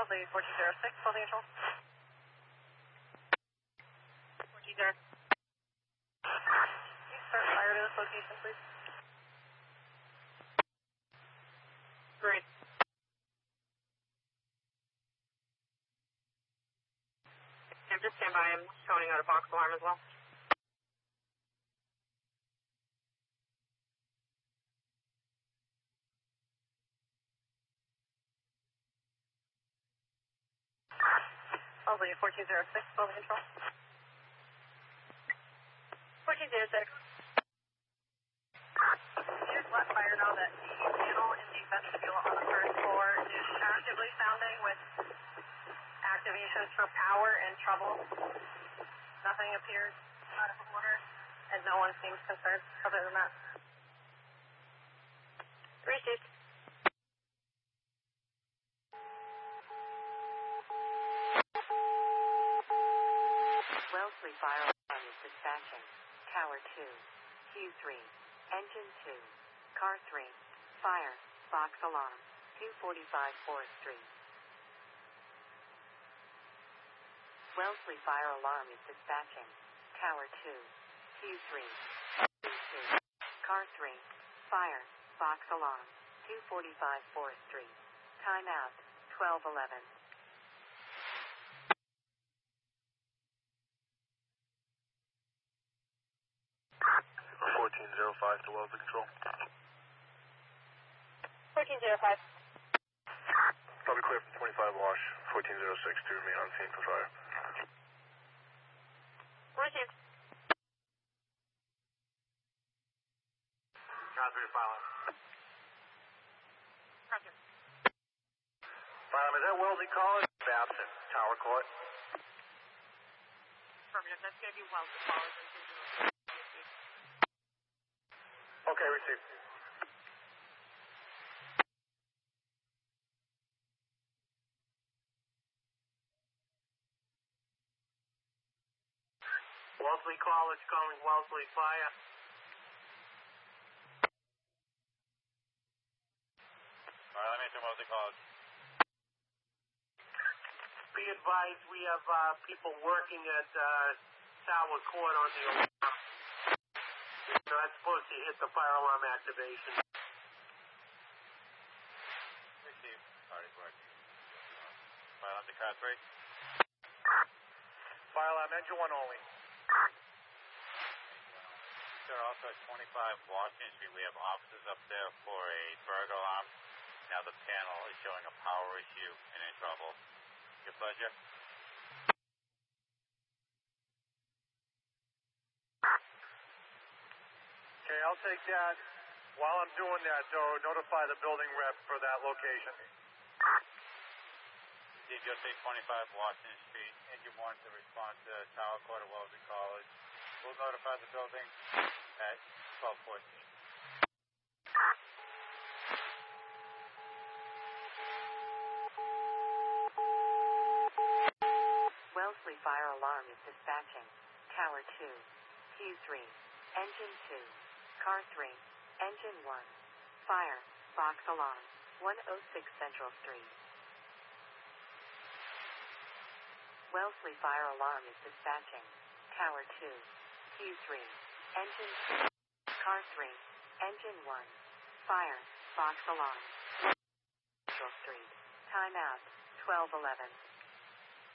Wellesley 1406, building control. 1406. Can you start fire to this location, please? Great. I'm just stand by. I'm counting out a box alarm as well. Wellesley 1406, building control. 1406. Just let fire know that the panel in the vestibule on the first floor is actively sounding with activations for power and trouble. Nothing appears out of order, and no one seems concerned other than that. Received. Wellesley Fire Alarm is dispatching. Tower 2, Q3, Engine 2, Car 3, Fire, Box Alarm, 245 4th Street. Wellesley Fire Alarm is dispatching. Tower 2, Q3, Engine 2, Car 3, Fire, Box Alarm, 245 4th Street. Timeout, 12:11. 1405 to Wellesley Control. 1405. Probably clear from 25 Wash, 1406 to remain on scene for fire. Received. Transfer file. Roger. File, is that Wellesley College? Absent. Tower Court. Affirmative. That's going to be Wellesley College. Okay, received. Wellesley College calling Wellesley Fire. Alright, let me enter Wellesley College. Be advised, we have people working at Tower Court on the alarm. They're not supposed to hit the fire alarm activation. Received. Already working. File on to Car 3. Fire alarm, engine 1 only. Sir, also at 25 Washington Street, we have officers up there for a burglar alarm. Now the panel is showing a power issue and in trouble. Your pleasure. Okay, I'll take that. While I'm doing that, though, notify the building rep for that location. Did you take 25 Washington Street, Engine 1 to respond to Tower Court of Wellesley College? We'll notify the building at 12:14. Wellesley Fire Alarm is dispatching. Tower 2, Q3, Engine 2, Car 3, Engine 1, Fire, Box Alarm, 106 Central Street. Wellesley Fire Alarm is dispatching. Tower 2, Q3, Engine 2, Car 3, Engine 1, Fire, Box Alarm, Central Street. Timeout, 12:11.